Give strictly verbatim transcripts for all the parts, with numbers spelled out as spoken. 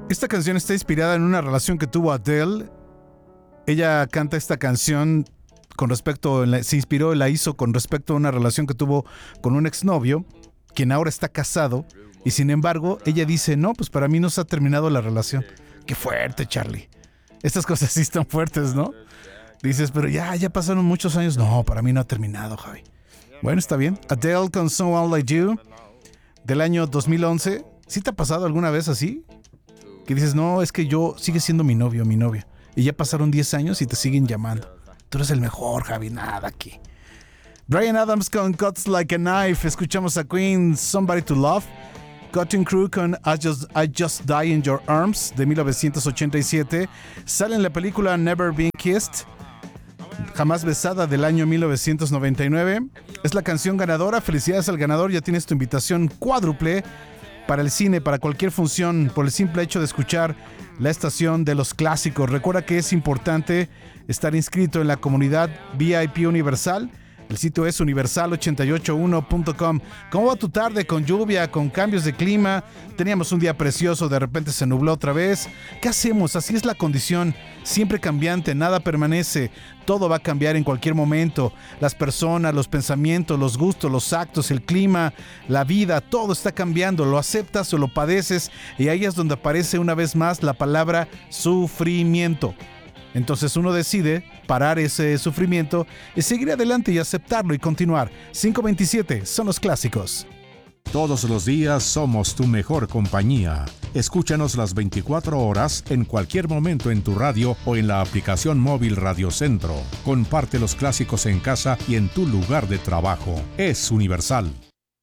Esta canción está inspirada en una relación que tuvo Adele. Ella canta esta canción con respecto, se inspiró, la hizo con respecto a una relación que tuvo con un exnovio, quien ahora está casado, y sin embargo, ella dice, no, pues para mí no se ha terminado la relación. Qué fuerte, Charlie. Estas cosas sí están fuertes, ¿no? Dices, pero ya, ya pasaron muchos años. No, para mí no ha terminado, Javi. Bueno, está bien. Adele con Someone Like You, del año dos mil once. ¿Sí te ha pasado alguna vez así? Que dices, no, es que yo, sigue siendo mi novio, mi novia. Y ya pasaron diez años y te siguen llamando. Tú eres el mejor, Javi, nada aquí. Bryan Adams con Cuts Like a Knife. Escuchamos a Queen, Somebody to Love. Cutting Crew con I Just, I Just Die in Your Arms, de mil novecientos ochenta y siete. Sale en la película Never Been Kissed, Jamás Besada, del año mil novecientos noventa y nueve. Es la canción ganadora. Felicidades al ganador. Ya tienes tu invitación cuádruple para el cine, para cualquier función, por el simple hecho de escuchar la estación de los clásicos. Recuerda que es importante estar inscrito en la comunidad V I P Universal. El sitio es universal ochenta y ocho uno punto com. ¿Cómo va tu tarde? Con lluvia, con cambios de clima. Teníamos un día precioso, de repente se nubló otra vez. ¿Qué hacemos? Así es la condición, siempre cambiante, nada permanece. Todo va a cambiar en cualquier momento. Las personas, los pensamientos, los gustos, los actos, el clima, la vida, todo está cambiando. Lo aceptas o lo padeces, y ahí es donde aparece una vez más la palabra sufrimiento. Entonces uno decide parar ese sufrimiento y seguir adelante y aceptarlo y continuar. cinco veintisiete son los clásicos. Todos los días somos tu mejor compañía. Escúchanos las veinticuatro horas en cualquier momento en tu radio o en la aplicación móvil Radio Centro. Comparte los clásicos en casa y en tu lugar de trabajo. Es Universal.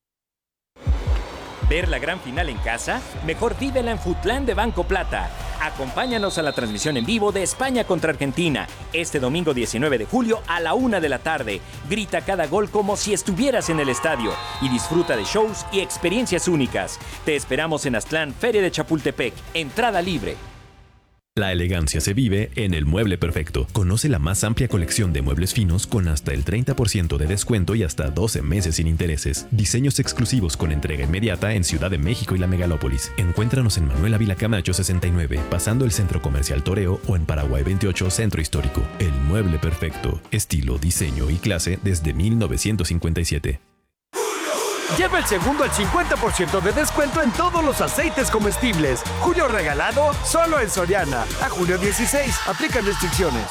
¿Ver la gran final en casa? Mejor vívela en Foodland de Banco Plata. Acompáñanos a la transmisión en vivo de España contra Argentina, este domingo diecinueve de julio a la una de la tarde. Grita cada gol como si estuvieras en el estadio y disfruta de shows y experiencias únicas. Te esperamos en Aztlán, Feria de Chapultepec. Entrada libre. La elegancia se vive en El Mueble Perfecto. Conoce la más amplia colección de muebles finos con hasta el treinta por ciento de descuento y hasta doce meses sin intereses. Diseños exclusivos con entrega inmediata en Ciudad de México y la Megalópolis. Encuéntranos en Manuel Ávila Camacho sesenta y nueve, pasando el Centro Comercial Toreo, o en Paraguay veintiocho, Centro Histórico. El Mueble Perfecto. Estilo, diseño y clase desde mil novecientos cincuenta y siete. Lleva el segundo al cincuenta por ciento de descuento en todos los aceites comestibles. Julio regalado solo en Soriana. A julio dieciséis. Aplican restricciones.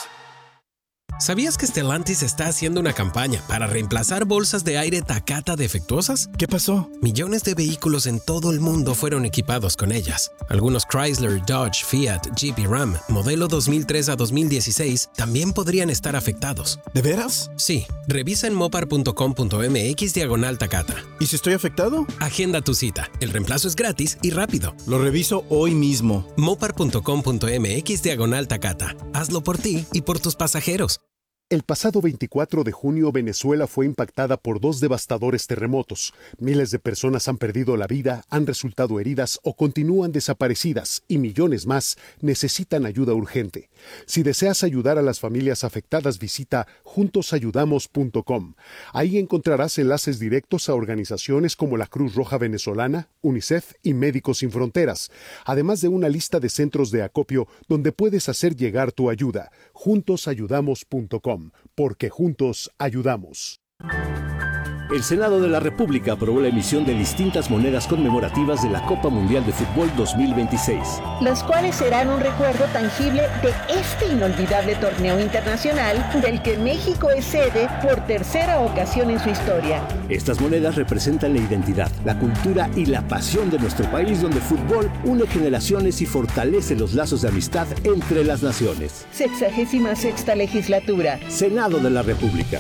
¿Sabías que Stellantis está haciendo una campaña para reemplazar bolsas de aire Takata defectuosas? ¿Qué pasó? Millones de vehículos en todo el mundo fueron equipados con ellas. Algunos Chrysler, Dodge, Fiat, Jeep y Ram, modelo dos mil tres a dos mil dieciséis, también podrían estar afectados. ¿De veras? Sí. Revisa en mopar punto com punto m x diagonal Takata. ¿Y si estoy afectado? Agenda tu cita. El reemplazo es gratis y rápido. Lo reviso hoy mismo. mopar punto com punto m x diagonal Takata. Hazlo por ti y por tus pasajeros. El pasado veinticuatro de junio, Venezuela fue impactada por dos devastadores terremotos. Miles de personas han perdido la vida, han resultado heridas o continúan desaparecidas, y millones más necesitan ayuda urgente. Si deseas ayudar a las familias afectadas, visita juntos ayudamos punto com. Ahí encontrarás enlaces directos a organizaciones como la Cruz Roja Venezolana, UNICEF y Médicos Sin Fronteras, además de una lista de centros de acopio donde puedes hacer llegar tu ayuda. juntos ayudamos punto com. Porque juntos ayudamos. El Senado de la República aprobó la emisión de distintas monedas conmemorativas de la Copa Mundial de Fútbol dos mil veintiséis. Las cuales serán un recuerdo tangible de este inolvidable torneo internacional del que México es sede por tercera ocasión en su historia. Estas monedas representan la identidad, la cultura y la pasión de nuestro país, donde el fútbol une generaciones y fortalece los lazos de amistad entre las naciones. Sexagésima sexta legislatura. Senado de la República.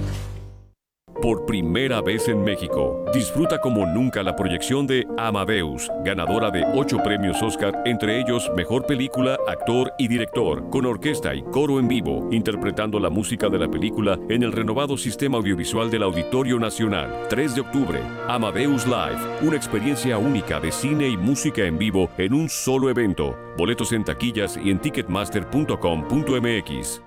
Por primera vez en México, disfruta como nunca la proyección de Amadeus, ganadora de ocho premios Oscar, entre ellos Mejor Película, Actor y Director, con orquesta y coro en vivo, interpretando la música de la película en el renovado sistema audiovisual del Auditorio Nacional. tres de octubre, Amadeus Live, una experiencia única de cine y música en vivo en un solo evento. Boletos en taquillas y en ticketmaster punto com punto m x.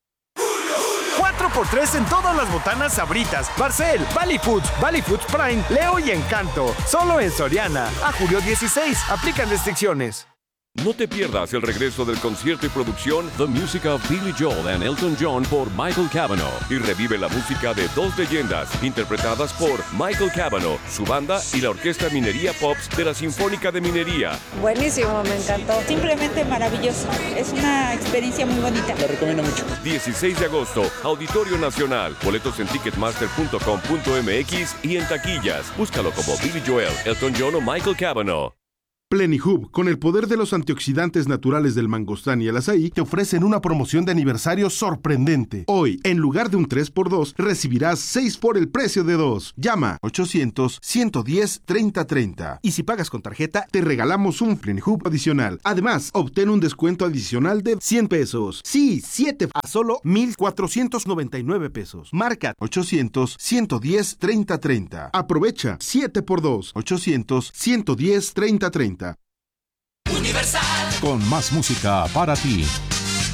cuatro por tres en todas las botanas Sabritas, Barcel, Valley Foods, Valley Foods Prime, Leo y Encanto. Solo en Soriana. A julio dieciséis. Aplican restricciones. No te pierdas el regreso del concierto y producción The Music of Billy Joel and Elton John por Michael Cavanaugh y revive la música de dos leyendas interpretadas por Michael Cavanaugh, su banda y la Orquesta Minería Pops de la Sinfónica de Minería. Buenísimo, me encantó. Simplemente maravilloso. Es una experiencia muy bonita. Lo recomiendo mucho. dieciséis de agosto, Auditorio Nacional. Boletos en ticketmaster punto com punto m x y en taquillas. Búscalo como Billy Joel, Elton John o Michael Cavanaugh. Plenihub, con el poder de los antioxidantes naturales del mangostán y el azaí, te ofrecen una promoción de aniversario sorprendente. Hoy, en lugar de un tres por dos, recibirás seis por el precio de dos. Llama ochocientos, ciento diez, treinta treinta. Y si pagas con tarjeta, te regalamos un Plenihub adicional. Además, obtén un descuento adicional de cien pesos. Sí, siete a solo mil cuatrocientos noventa y nueve pesos. Marca ochocientos, ciento diez, treinta treinta. Aprovecha siete por dos. ochocientos, ciento diez, treinta treinta. Universal. Con más música para ti.